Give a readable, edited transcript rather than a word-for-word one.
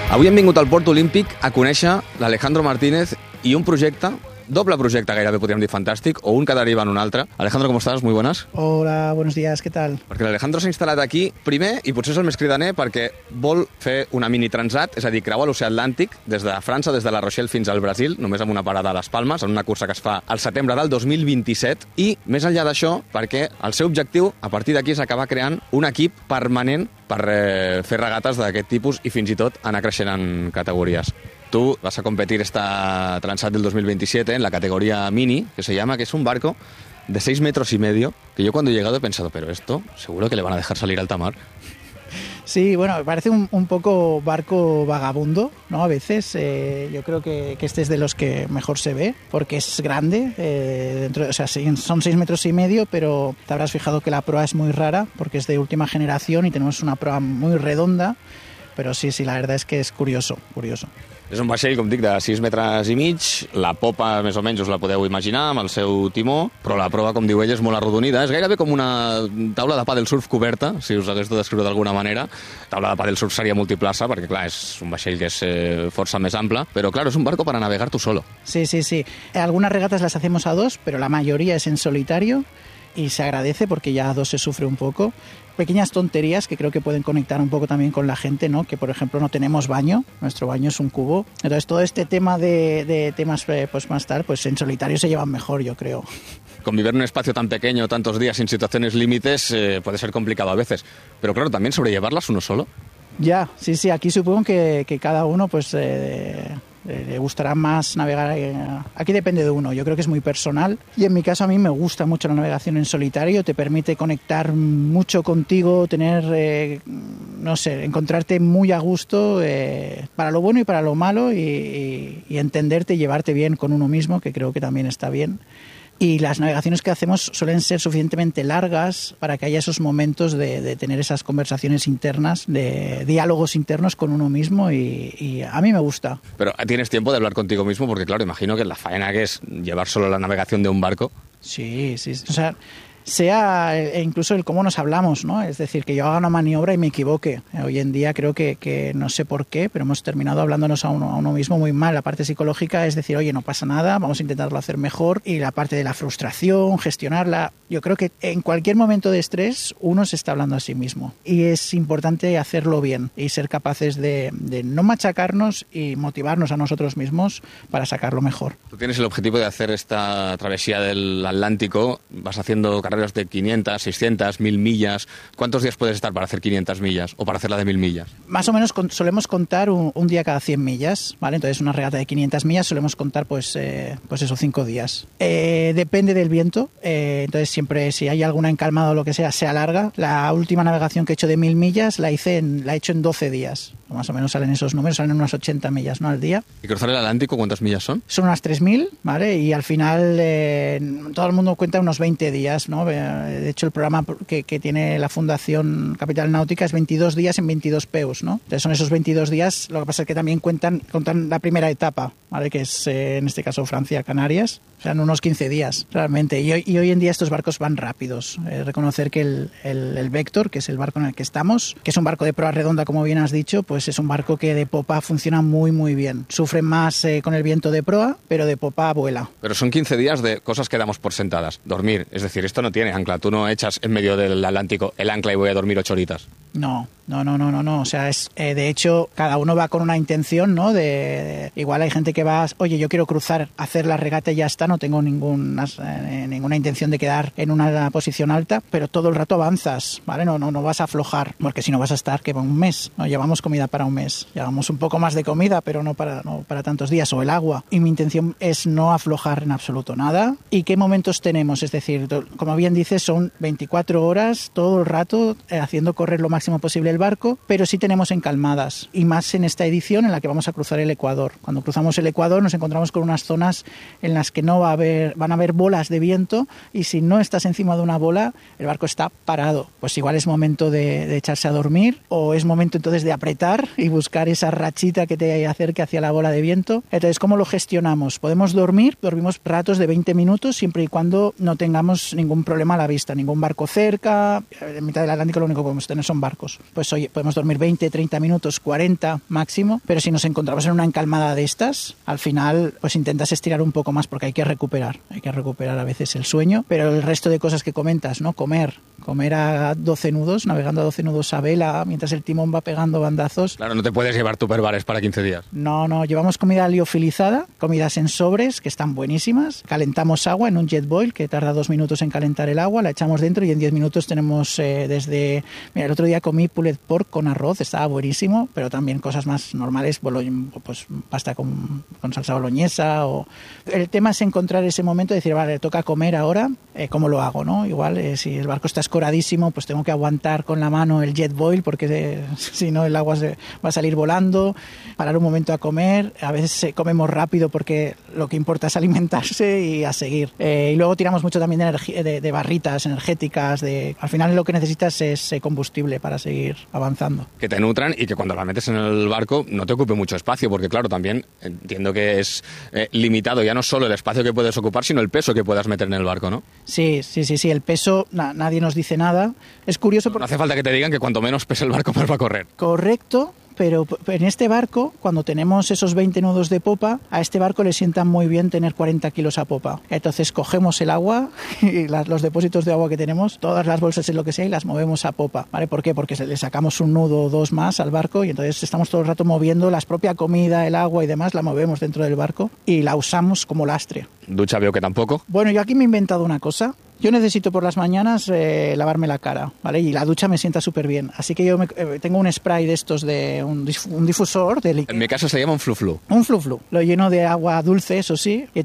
Avui hem vingut al Port Olímpic a conèixer l'Alejandro Martínez i un projecte, doble projecte gairebé podríem dir fantàstic, o un que deriva en un altre. Alejandro, ¿cómo estás? Muy buenas. Hola, buenos días, ¿qué tal? Perquè l'Alejandro s'ha instal·lat aquí, primer, i potser és el més cridaner, perquè vol fer una mini transat, és a dir, creuar l'oceà Atlàntic des de França, des de la Rochelle fins al Brasil, només amb una parada a les Palmes, en una cursa que es fa al setembre del 2027, i més enllà d'això, perquè el seu objectiu, a partir d'aquí, és acabar creant un equip permanent per fer regates d'aquest tipus i fins i tot anar creixent en categories. Tú vas a competir esta Transat del 2027 en la categoría Mini, que se llama, que es un barco de 6,5 metros, que yo cuando he llegado he pensado, pero esto seguro que le van a dejar salir a alta mar. Sí, bueno, me parece un poco barco vagabundo, ¿no? A veces yo creo que este es de los que mejor se ve, porque es grande, o sea, son 6,5 metros, pero te habrás fijado que la proa es muy rara, porque es de última generación y tenemos una proa muy redonda, pero sí, la verdad es que es curioso. És un vaixell, com dic, de 6,5 metres, la popa més o menys us la podeu imaginar amb el seu timó, però la proa, com diu ell, és molt arrodonida, és gairebé com una taula de pàdel surf coberta, si us hagués de descriure d'alguna manera. Taula de pàdel surf seria multiplaça, perquè clar, és un vaixell que és força més ample, però claro, es un barco para navegar tú solo. Sí. Algunas regatas las hacemos a dos, pero la mayoría es en solitario y se agradece porque ya a dos se sufre un poco. Pequeñas tonterías que creo que pueden conectar un poco también con la gente, ¿no? Que, por ejemplo, no tenemos baño, nuestro baño es un cubo. Entonces, todo este tema de temas pues más tal, pues en solitario se llevan mejor, yo creo. Convivir en un espacio tan pequeño, tantos días, sin situaciones límites, puede ser complicado a veces. Pero claro, también sobrellevarlas uno solo. Ya, sí, aquí supongo que cada uno pues le gustará más navegar. Aquí depende de uno, yo creo que es muy personal y en mi caso a mí me gusta mucho la navegación en solitario, te permite conectar mucho contigo, tener, encontrarte muy a gusto para lo bueno y para lo malo y entenderte y llevarte bien con uno mismo, que creo que también está bien. Y las navegaciones que hacemos suelen ser suficientemente largas para que haya esos momentos de tener esas conversaciones internas, de diálogos internos con uno mismo y a mí me gusta. Pero ¿tienes tiempo de hablar contigo mismo? Porque claro, imagino que la faena que es llevar solo la navegación de un barco. Sí. O sea incluso el cómo nos hablamos, ¿no? Es decir, que yo haga una maniobra y me equivoque. Hoy en día creo que no sé por qué, pero hemos terminado hablándonos a uno mismo muy mal. La parte psicológica es decir, oye, no pasa nada, vamos a intentarlo hacer mejor. Y la parte de la frustración, gestionarla. Yo creo que en cualquier momento de estrés uno se está hablando a sí mismo. Y es importante hacerlo bien y ser capaces de no machacarnos y motivarnos a nosotros mismos para sacarlo mejor. Tú tienes el objetivo de hacer esta travesía del Atlántico, vas haciendo carreras de 500, 600, 1.000 millas. ¿Cuántos días puedes estar para hacer 500 millas o para hacer la de 1.000 millas? Más o menos solemos contar un día cada 100 millas, ¿vale? Entonces una regata de 500 millas solemos contar pues eso, 5 días. Depende del viento, entonces siempre si hay alguna encalmada o lo que sea, se alarga. La última navegación que he hecho de 1.000 millas la he hecho en 12 días. Más o menos salen esos números, salen unas 80 millas, ¿no? Al día. ¿Y cruzar el Atlántico cuántas millas son? Son unas 3.000, ¿vale? Y al final todo el mundo cuenta unos 20 días, ¿no? De hecho, el programa que tiene la Fundación Capital Náutica es 22 días en 22 PEUs, ¿no? Entonces son esos 22 días, lo que pasa es que también cuentan la primera etapa, ¿vale? Que es, en este caso, Francia-Canarias. O sea, en unos 15 días, realmente. Y hoy en día estos barcos van rápidos. Reconocer que el Vector, que es el barco en el que estamos, que es un barco de proa redonda, como bien has dicho, pues es un barco que de popa funciona muy, muy bien. Sufre más con el viento de proa, pero de popa vuela. Pero son 15 días de cosas que damos por sentadas. Dormir, es decir, esto no tiene ancla. Tú no echas en medio del Atlántico el ancla y voy a dormir 8 horitas. No. O sea, de hecho, cada uno va con una intención, ¿no? Igual hay gente que va, oye, yo quiero cruzar, hacer la regata y ya está, no tengo ninguna intención de quedar en una posición alta, pero todo el rato avanzas, ¿vale? No vas a aflojar, porque si no vas a estar, que va un mes, ¿no? Llevamos comida para un mes, llevamos un poco más de comida, pero no para tantos días, o el agua. Y mi intención es no aflojar en absoluto nada. ¿Y qué momentos tenemos? Es decir, como bien dices, son 24 horas todo el rato haciendo correr lo máximo posible el barco, pero sí tenemos encalmadas, y más en esta edición en la que vamos a cruzar el Ecuador. Cuando cruzamos el Ecuador nos encontramos con unas zonas en las que van a haber bolas de viento, y si no estás encima de una bola, el barco está parado. Pues igual es momento de echarse a dormir, o es momento entonces de apretar y buscar esa rachita que te acerque hacia la bola de viento. Entonces, ¿cómo lo gestionamos? Podemos dormimos ratos de 20 minutos siempre y cuando no tengamos ningún problema a la vista, ningún barco cerca. En mitad del Atlántico lo único que podemos tener son barcos. Pues oye, podemos dormir 20, 30 minutos, 40 máximo, pero si nos encontramos en una encalmada de estas, al final pues intentas estirar un poco más porque hay que recuperar a veces el sueño, pero el resto de cosas que comentas, ¿no? Comer a 12 nudos, navegando a 12 nudos a vela, mientras el timón va pegando bandazos. Claro, no te puedes llevar tupperwares para 15 días. No, llevamos comida liofilizada, comidas en sobres, que están buenísimas. Calentamos agua en un jet boil, que tarda 2 minutos en calentar el agua, la echamos dentro y en 10 minutos tenemos desde... Mira, el otro día comí pulled pork con arroz, estaba buenísimo, pero también cosas más normales, pues pasta con salsa boloñesa. El tema es encontrar ese momento de decir, vale, toca comer ahora, ¿cómo lo hago, no? Igual, si el barco está escoradísimo, pues tengo que aguantar con la mano el jet boil porque si no el agua va a salir volando, parar un momento a comer. A veces comemos rápido porque lo que importa es alimentarse y a seguir. Y luego tiramos mucho también de barritas energéticas. Al final lo que necesitas es combustible para seguir avanzando. Que te nutran y que cuando la metes en el barco no te ocupe mucho espacio, porque claro, también entiendo que es limitado ya no solo el espacio que puedes ocupar, sino el peso que puedas meter en el barco, ¿no? Sí, el peso, nadie nos dice nada. Es curioso porque... No hace falta que te digan que cuanto menos pese el barco, más va a correr. Correcto. Pero en este barco, cuando tenemos esos 20 nudos de popa, a este barco le sienta muy bien tener 40 kilos a popa. Entonces cogemos el agua y los depósitos de agua que tenemos, todas las bolsas en lo que sea, y las movemos a popa. ¿Vale? ¿Por qué? Porque le sacamos un nudo o dos más al barco y entonces estamos todo el rato moviendo la propia comida, el agua y demás, la movemos dentro del barco y la usamos como lastre. ¿Ducha veo que tampoco? Bueno, yo aquí me he inventado una cosa. Yo necesito por las mañanas lavarme la cara, ¿vale? Y la ducha me sienta súper bien. Así que yo tengo un spray de estos, de un difusor de líquido. En mi caso se llama un flu-flu. Un flu-flu. Lo lleno de agua dulce, eso sí. Y